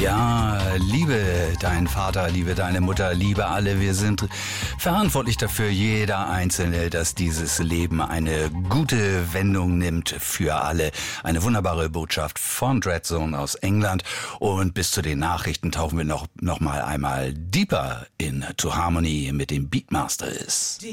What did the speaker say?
Ja, liebe deinen Vater, liebe deine Mutter, liebe alle. Wir sind verantwortlich dafür, jeder Einzelne, dass dieses Leben eine gute Wendung nimmt für alle. Eine wunderbare Botschaft von Dreadzone aus England. Und bis zu den Nachrichten tauchen wir noch mal einmal deeper into Harmony mit dem Beatmasters.